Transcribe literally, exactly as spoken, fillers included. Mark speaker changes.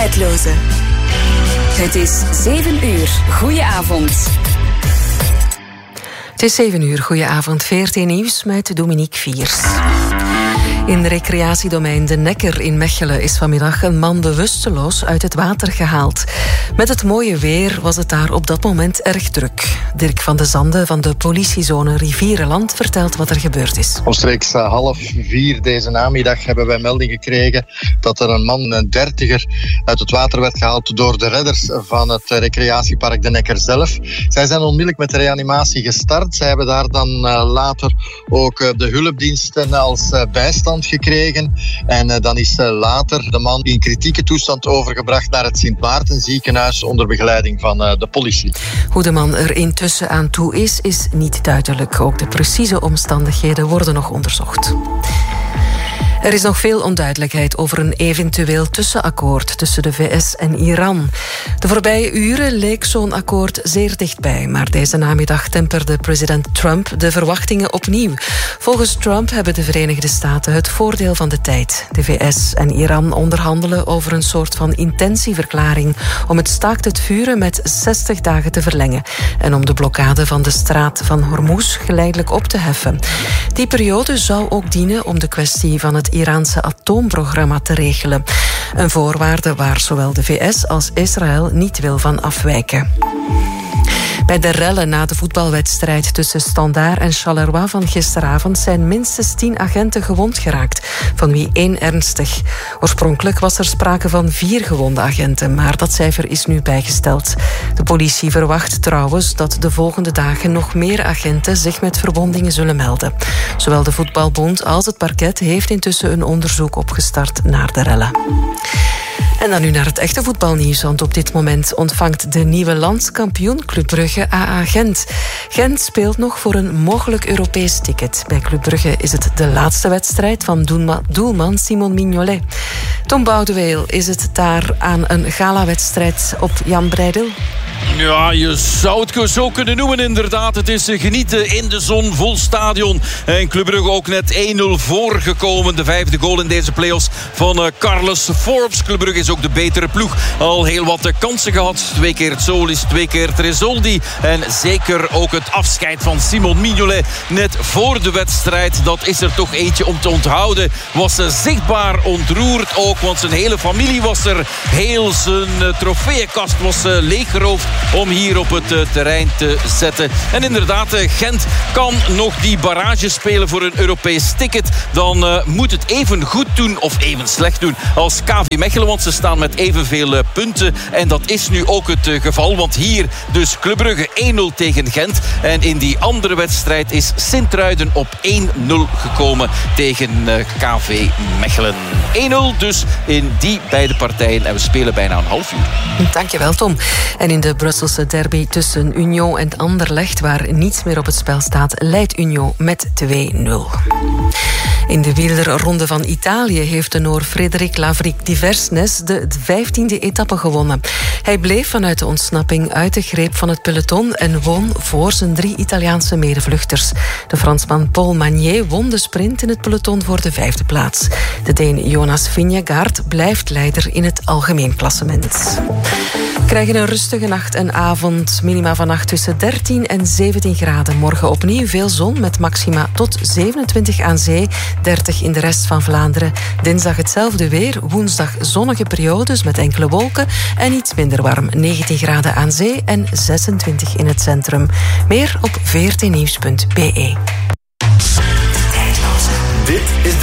Speaker 1: tijdloze. Het is zeven uur. Goedenavond.
Speaker 2: Het is zeven uur. Goedenavond. V R T Nieuws met Dominique Viers. In recreatiedomein De Nekker in Mechelen is vanmiddag een man bewusteloos uit het water gehaald. Met het mooie weer was het daar op dat moment erg druk. Dirk van de Zande van de politiezone Rivierenland vertelt wat er gebeurd is.
Speaker 3: Omstreeks half vier deze namiddag hebben wij melding gekregen dat er een man, een dertiger, uit het water werd gehaald door de redders van het recreatiepark De Nekker zelf. Zij zijn onmiddellijk met de reanimatie gestart. Zij hebben daar dan later ook de hulpdiensten als bijstand gekregen. En uh, dan is uh, later de man in kritieke toestand overgebracht naar het Sint Maarten ziekenhuis onder begeleiding van uh, de politie.
Speaker 2: Hoe de man er intussen aan toe is, is niet duidelijk. Ook de precieze omstandigheden worden nog onderzocht. Er is nog veel onduidelijkheid over een eventueel tussenakkoord tussen de V S en Iran. De voorbije uren leek zo'n akkoord zeer dichtbij, maar deze namiddag temperde president Trump de verwachtingen opnieuw. Volgens Trump hebben de Verenigde Staten het voordeel van de tijd. De V S en Iran onderhandelen over een soort van intentieverklaring om het staakt het vuren met zestig dagen te verlengen en om de blokkade van de straat van Hormuz geleidelijk op te heffen. Die periode zou ook dienen om de kwestie van het Iraanse atoomprogramma te regelen. Een voorwaarde waar zowel de V S als Israël niet wil van afwijken. Bij de rellen na de voetbalwedstrijd tussen Standaard en Charleroi van gisteravond zijn minstens tien agenten gewond geraakt, van wie één ernstig. Oorspronkelijk was er sprake van vier gewonde agenten, maar dat cijfer is nu bijgesteld. De politie verwacht trouwens dat de volgende dagen nog meer agenten zich met verwondingen zullen melden. Zowel de voetbalbond als het parket heeft intussen een onderzoek opgestart naar de rellen. En dan nu naar het echte voetbalnieuws, want op dit moment ontvangt de nieuwe landskampioen Club Brugge A A Gent. Gent speelt nog voor een mogelijk Europees ticket. Bij Club Brugge is het de laatste wedstrijd van doelma- doelman Simon Mignolet. Tom Boudeweel, is het daar aan een galawedstrijd op Jan Breidel?
Speaker 4: Ja, je zou het zo kunnen noemen inderdaad. Het is genieten in de zon, vol stadion. En Club Brugge ook net één nul voorgekomen. De vijfde goal in deze play-offs van uh, Carlos Forbes. Club Brugge is ook de betere ploeg. Al heel wat uh, kansen gehad. Twee keer het Solis, twee keer Tresoldi. En zeker ook het afscheid van Simon Mignolet net voor de wedstrijd. Dat is er toch eentje om te onthouden. Was uh, zichtbaar ontroerd ook, want zijn hele familie was er. Heel zijn uh, trofeeënkast was uh, leeggeroofd om hier op het uh, terrein te zetten. En inderdaad, uh, Gent kan nog die barrage spelen voor een Europees ticket. Dan uh, moet het even goed doen of even slecht doen als K V Mechelen, want ze staan met evenveel uh, punten. En dat is nu ook het uh, geval, want hier dus Club Brugge één nul tegen Gent. En in die andere wedstrijd is Sint-Truiden op één nul gekomen tegen uh, K V Mechelen. één nul dus in die beide partijen. En we spelen bijna een half uur.
Speaker 2: Dankjewel, Tom. En in de Brusselse derby tussen Union en Anderlecht, waar niets meer op het spel staat, leidt Union met twee nul. In de wielerronde van Italië heeft de Noor Frederik Lavrik Diversnes de vijftiende etappe gewonnen. Hij bleef vanuit de ontsnapping uit de greep van het peloton en won voor zijn drie Italiaanse medevluchters. De Fransman Paul Magnier won de sprint in het peloton voor de vijfde plaats. De Deen Jonas Vingegaard blijft leider in het algemeen klassement. We krijgen een rustige nacht en avond. Minima vannacht tussen dertien en zeventien graden. Morgen opnieuw veel zon met maxima tot zevenentwintig aan zee, dertig in de rest van Vlaanderen. Dinsdag hetzelfde weer. Woensdag zonnige periodes met enkele wolken en iets minder warm. negentien graden aan zee en zesentwintig in het centrum. Meer op v r t nieuws punt b e.
Speaker 5: Dit is